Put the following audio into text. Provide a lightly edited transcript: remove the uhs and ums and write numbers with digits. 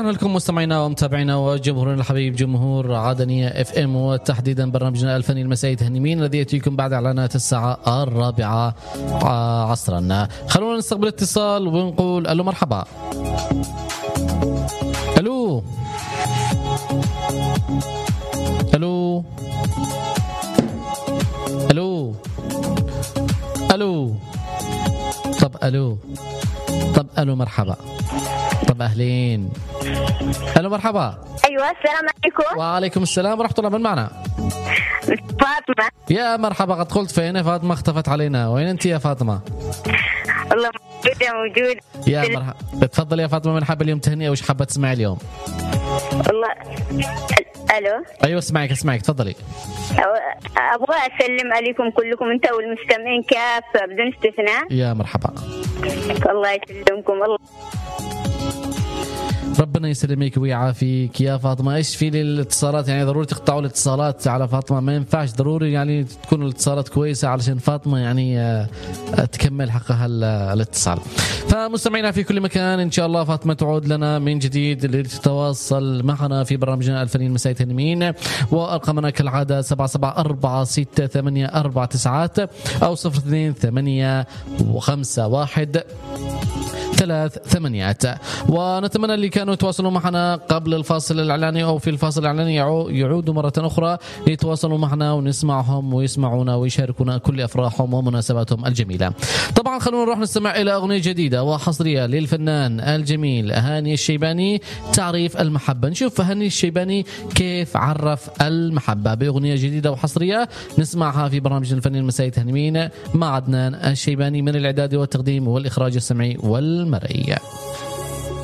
رجعنا لكم مستمعينا ومتابعينا وجمهورنا الحبيب جمهور عدنية اف ام، وتحديدا برنامجنا الفني المسائي تهنيمين الذي يأتيكم بعد اعلانات الساعة 4 عصرا. خلونا نستقبل اتصال ونقول الو مرحبا. الو الو الو الو طب الو مرحبا. طب اهلين. الو مرحبا. ايوه السلام عليكم. وعليكم السلام ورحمه الله. من معنا؟ فاطمه. يا مرحبا. قد قلت فين فاطمه؟ اختفت علينا. وين انت يا فاطمه؟ والله موجوده. يا مرحبا. تفضل يا فاطمه. من حاب اليوم تهنئه وش حابه تسمعي اليوم؟ والله الو. ايوه اسمعك تفضلي. ابغى اسلم عليكم كلكم انت والمستمعين كافه بدون استثناء. يا مرحبا. الله يسلمكم. الله ربنا يسلمك ويعافيك يا فاطمه. ايش في الاتصالات؟ يعني ضروري تقطعوا الاتصالات على فاطمه، ما ينفعش. ضروري يعني تكون الاتصالات كويسه علشان فاطمه يعني تكمل حقها الاتصال. فمستمعينا في كل مكان ان شاء الله فاطمه تعود لنا من جديد لتتواصل معنا في برنامجنا الفني المسائي تهنيمين، وارقامنا كالعاده 7746884 او 02585138. ونتمنى اللي كانوا يتواصلوا معنا قبل الفاصل الإعلاني أو في الفاصل الإعلاني يعودوا مرة أخرى يتواصلوا معنا ونسمعهم ويسمعونا ويشاركونا كل أفراحهم ومناسباتهم الجميلة. طبعا خلونا نروح نستمع إلى أغنية جديدة وحصرية للفنان الجميل هاني الشيباني، تعريف المحبة. نشوف هاني الشيباني كيف عرف المحبة بأغنية جديدة وحصرية نسمعها في برنامج الفني المسائي تهنيمين مع عدنان الشيباني من الإعداد والتقديم والإخراج السمعي والمرئي.